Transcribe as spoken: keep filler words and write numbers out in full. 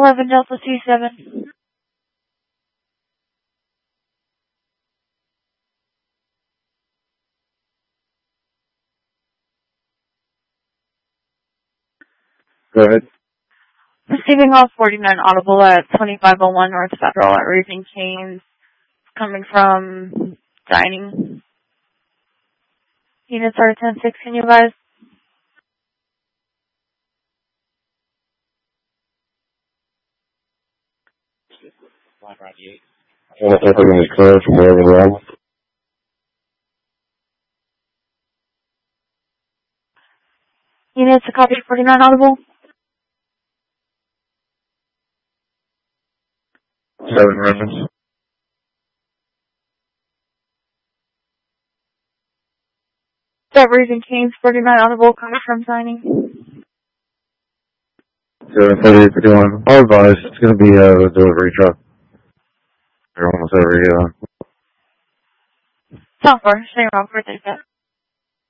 eleven Delta two seven. Go ahead. Receiving all forty-nine audible at twenty-five oh one North Federal at Raising Cane's, coming from dining. Units are ten six, can you guys? Everything is clear from where we're at. Units a copy forty-nine audible. Seven Reference. At Raising Cane's, forty-nine audible, coming from dining. seven thirty-eight fifty-one. All advised, it's going to be a delivery truck. They're almost every, uh... Software, stay around for thirty seconds.